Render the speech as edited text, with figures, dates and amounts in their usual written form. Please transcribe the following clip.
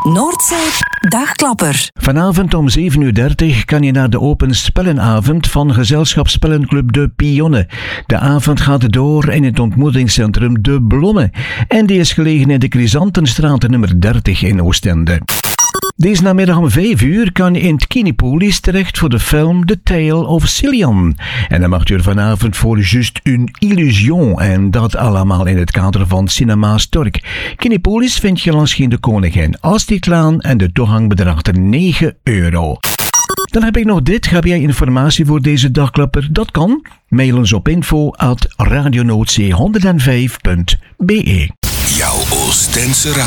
Noordzee Dagklapper. Vanavond om 7:30 kan je naar de open spellenavond van gezelschap Spellenclub De Pionne. De avond gaat door in het ontmoetingscentrum De Blomme. En die is gelegen in de Chrysantenstraat nummer 30 in Oostende. Deze namiddag om 5:00 kan je in het Kinepolis terecht voor de film The Tale of Cillian. En dan mag je er vanavond voor Juste une illusion. En dat allemaal in het kader van Cinema Stork. Kinepolis vind je langs de Koningin Astridlaan en de toegang bedraagt er €9. Dan heb ik nog dit. Heb jij informatie voor deze dagklapper? Dat kan. Mail ons op info@radionoordzee105.be. Jouw Oostense